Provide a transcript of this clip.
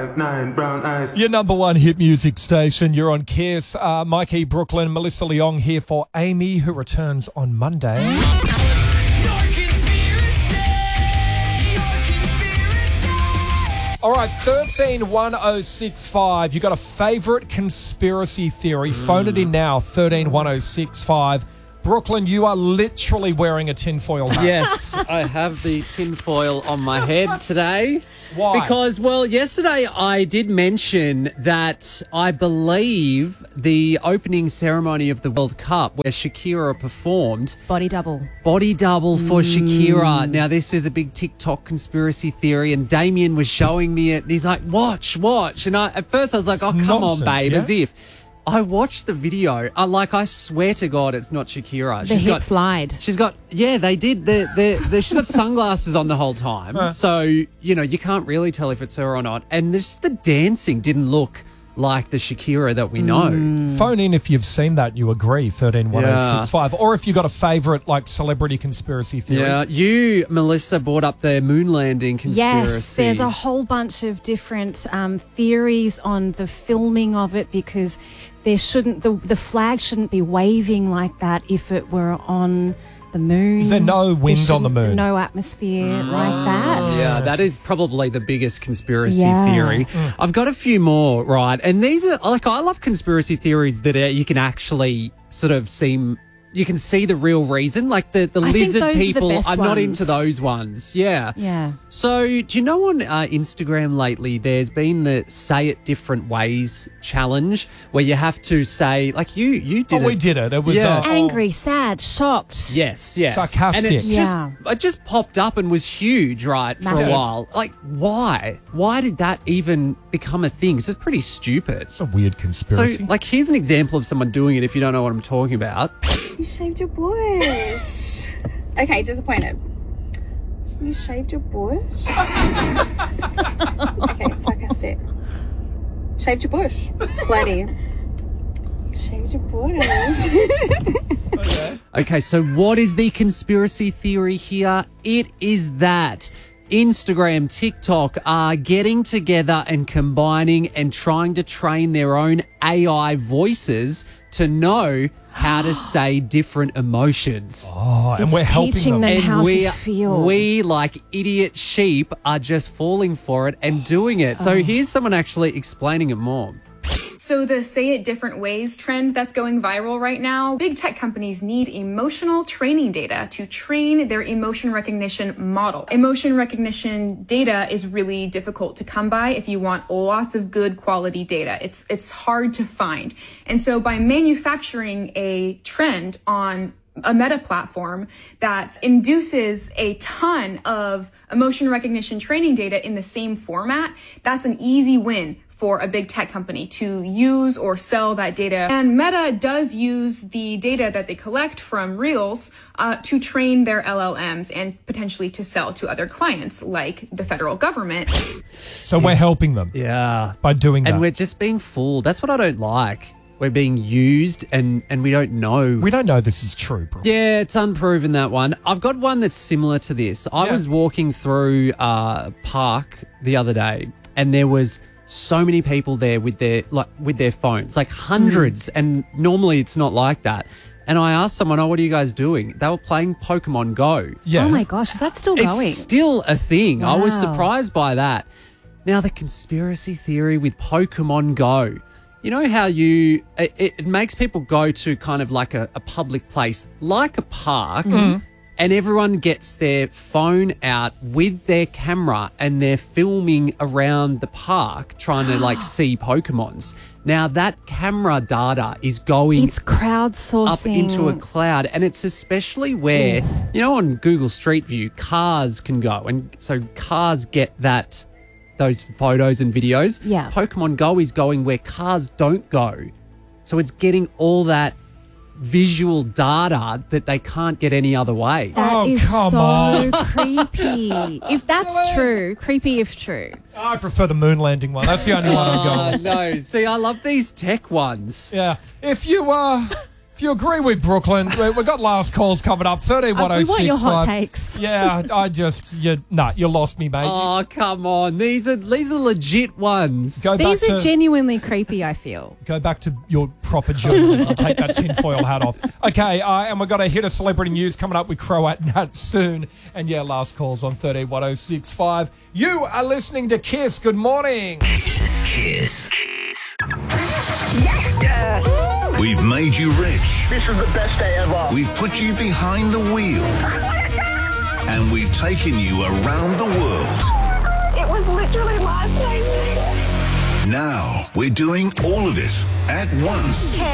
5'9", brown eyes. Your number one hit music station. You're on Kiss. Mikey, Brooklyn, Melissa Leong here for Amy, who returns on Monday. All right, 131065. You got a favourite conspiracy theory? Phone it in now, 131065. Brooklyn, you are literally wearing a tinfoil hat. Yes, I have the tinfoil on my head today. Why? Because, well, yesterday I did mention that I believe the opening ceremony of the World Cup where Shakira performed. Body double for Shakira. Now, this is a big TikTok conspiracy theory, and Damien was showing me it, and he's like, watch. And at first I was like, It's oh, come nonsense, on, babe, yeah? as if. I watched the video. I swear to God, it's not Shakira. The hips lied. She's got, yeah, they did. She's got sunglasses on the whole time. So, you can't really tell if it's her or not. And the dancing didn't look like the Shakira that we know. Phone in if you've seen that, you agree, 131065. Or if you got a favourite, like, celebrity conspiracy theory. Yeah, you, Melissa, brought up the moon landing conspiracy. Yes, there's a whole bunch of different theories on the filming of it because the flag shouldn't be waving like that if it were on the moon. Is there no wind on the moon? No atmosphere like that. Yeah, that is probably the biggest conspiracy theory. I've got a few more, right? And these are, I love conspiracy theories that you can actually sort of you can see the real reason. Like the lizard people, I'm not into those ones. Yeah. Yeah. So, do you know on Instagram lately, there's been the Say It Different Ways challenge where you have to say, like you did it. We did it. It was angry, sad, shocked. Yes. Sarcastic. And it's it just popped up and was huge, right, for a while. Like, why? Why did that even become a thing? 'Cause it's pretty stupid. It's a weird conspiracy. So, like, here's an example of someone doing it if you don't know what I'm talking about. You shaved your bush. Okay, disappointed. You shaved your bush? Okay, sarcastic. Shaved your bush. Flirty. Shaved your bush. Okay, so what is the conspiracy theory here? It is that Instagram, TikTok are getting together and combining and trying to train their own AI voices to know how to say different emotions. Oh, and we're helping teaching them how to feel. We, like idiot sheep, are just falling for it and doing it. So here's someone actually explaining it more. So the Say It Different Ways trend that's going viral right now, big tech companies need emotional training data to train their emotion recognition model. Emotion recognition data is really difficult to come by if you want lots of good quality data. It's hard to find. And so by manufacturing a trend on a Meta platform that induces a ton of emotion recognition training data in the same format, that's an easy win for a big tech company to use or sell that data. And Meta does use the data that they collect from Reels to train their LLMs and potentially to sell to other clients like the federal government. So we're helping them. Yeah. By doing that. And we're just being fooled. That's what I don't like. We're being used and we don't know. We don't know this is true, bro. Yeah, it's unproven, that one. I've got one that's similar to this. I was walking through a park the other day and there was so many people there with their phones, like hundreds, and normally it's not like that. And I asked someone, "Oh, what are you guys doing?" They were playing Pokemon Go. Yeah. Oh my gosh, is that still going? It's still a thing. Wow. I was surprised by that. Now, the conspiracy theory with Pokemon Go. You know how it makes people go to kind of like a public place, like a park, and everyone gets their phone out with their camera and they're filming around the park trying to like see Pokemons. Now that camera data is going It's crowdsourcing up into a cloud, and it's especially where, on Google Street View, cars can go, and so cars get those photos and videos. Yeah. Pokemon Go is going where cars don't go. So it's getting all that visual data that they can't get any other way. That is come so on. creepy. If that's true, creepy if true. I prefer the moon landing one. That's the only one I'm going with. No, see, I love these tech ones. Yeah. If you If you agree with Brooklyn, we've got last calls coming up. 131065. We want your hot takes. Yeah, you lost me, mate. Oh, come on. These are legit ones. These are genuinely creepy, I feel. Go back to your proper journalism. Take that tinfoil hat off. Okay, and we've got a hit of celebrity news coming up with Croat Nat soon. And yeah, last calls on 131065. You are listening to Kiss. Good morning. Kiss. We've made you rich. This is the best day ever. We've put you behind the wheel. And we've taken you around the world. It was literally life-changing. Now we're doing all of it at once.